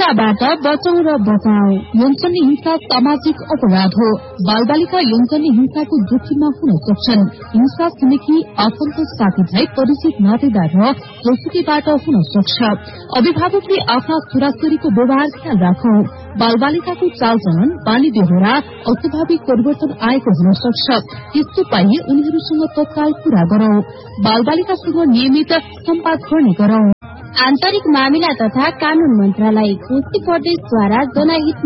हिंसाबाट बचाउ र बचाऊ। यौनजन्य हिंसा सामाजिक अपराध हो। बालबालिका यौनजन्य हिंसाको जोखिममा हुन सक्छन्। हिंसा छिमेकी आफन्त साथीभाइ परिचित नातेदार र जोसुकीबाट हुन सक्छ। अभिभावकले आफ्ना छोराछोरीको व्यवहार ख्याल राखौं। बालबालिकाको चालचलन बानी बेहोरा अस्वाभाविक परिवर्तन आएको हुन सक्छ। त्यस्तो पाइए उनीहरूसँग तत्काल कुरा गरौं। बालबालिकासँग नियमित सम्वाद गर्ने गरौं। आन्तरिक मामिला तथा कानून मन्त्रालय कोशी प्रदेशद्वारा जनहित